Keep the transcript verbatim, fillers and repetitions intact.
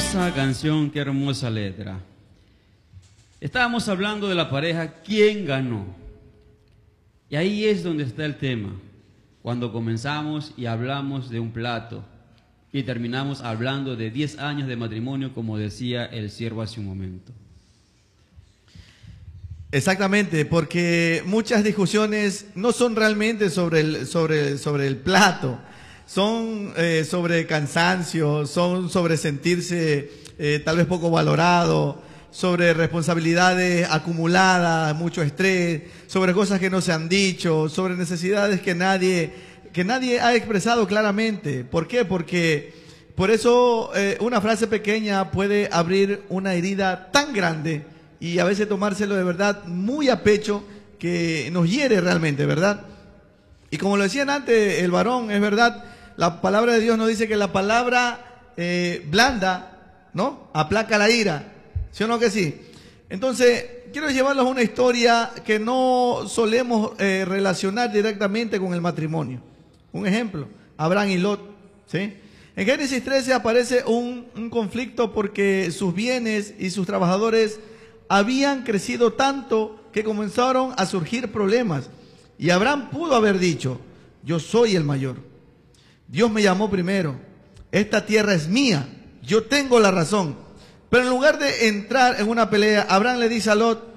hermosa canción, qué hermosa letra. Estábamos hablando de la pareja, ¿quién ganó? Y ahí es donde está el tema. Cuando comenzamos y hablamos de un plato y terminamos hablando de diez años de matrimonio, como decía el siervo hace un momento. Exactamente, porque muchas discusiones no son realmente sobre el, sobre, sobre el plato, son eh, sobre cansancio, son sobre sentirse eh, tal vez poco valorado, sobre responsabilidades acumuladas, mucho estrés, sobre cosas que no se han dicho, sobre necesidades que nadie, que nadie ha expresado claramente. ¿Por qué? Porque por eso eh, una frase pequeña puede abrir una herida tan grande y a veces tomárselo de verdad muy a pecho que nos hiere realmente, ¿verdad? Y como lo decían antes, el varón, es verdad, la palabra de Dios nos dice que la palabra eh, blanda, ¿no? Aplaca la ira, ¿sí o no que sí? Entonces, quiero llevarlos a una historia que no solemos eh, relacionar directamente con el matrimonio. Un ejemplo, Abraham y Lot, ¿sí? En Génesis trece aparece un, un conflicto porque sus bienes y sus trabajadores habían crecido tanto que comenzaron a surgir problemas. Y Abraham pudo haber dicho, yo soy el mayor. Dios me llamó primero. Esta tierra es mía. Yo tengo la razón. Pero en lugar de entrar en una pelea, Abraham le dice a Lot,